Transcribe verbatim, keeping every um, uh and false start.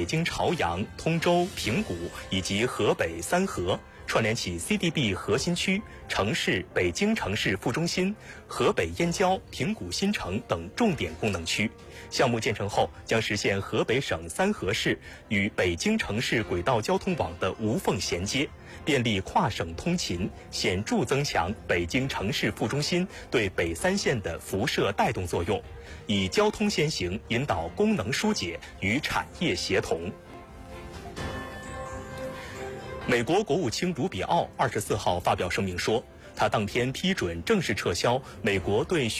京朝阳、通州、平谷以及河北三河，串联起 C D B 核心区、城市北京城市副中心、河北燕郊、平谷新城等重点功能区。项目建成后，将实现河北省三河市与北京城市轨道交通网的无缝衔接，便利跨省通勤，显著增强北京城市副中心对北三县的辐射带动作用，以交通先行引导功能疏解与产业协同。美国国务卿卢比奥二十四号发表声明说，他当天批准正式撤销美国对